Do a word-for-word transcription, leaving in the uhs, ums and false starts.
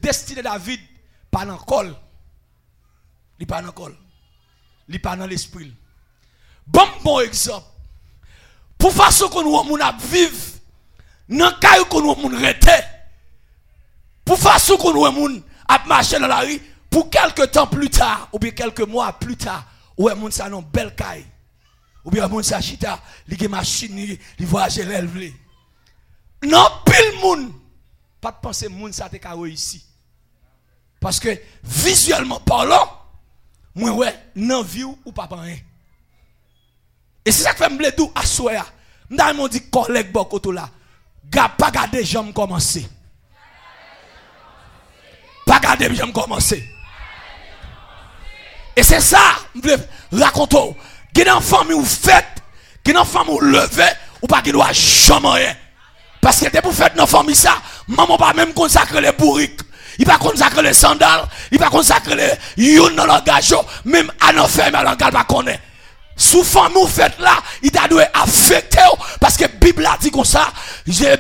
destinée David pas dans col. Il pas dans col. Il pas dans l'esprit. Bon bon exemple. Pour façon qu'on nous moun a vivre dans caillou qu'on nous moun rete. Pour façon qu'on nous moun a marcher dans la rue pour quelques temps plus tard ou bien quelques mois plus tard, ouais moun ça non belle caille. Ou bien moun ça chita, li gen machine, li voyage l'élève. Non pile moun pas de penser moun ça te ka ici. Parce que visuellement parlant, moi ouais, nan vie ou pas rien. Et c'est ça que fait me bledou à soya. M'da m'on dit collègue bokoto là. Ga pas garder jambe commencer. Pas garder jambe commencer. Et c'est ça, m'vle raconter. Gen en famille ou fête, gen en famille ou levé ou pas qui doit jamais rien. Parce que t'es pour faire dans famille ça, maman pas même consacrer les bourriques. Il va consacrer les sandales, il va consacrer les youn dans le gajo, même à nos fermes à l'engal pas connaît. Sous famille ou fête là, il t'a dû affecter parce que Bible a dit comme ça,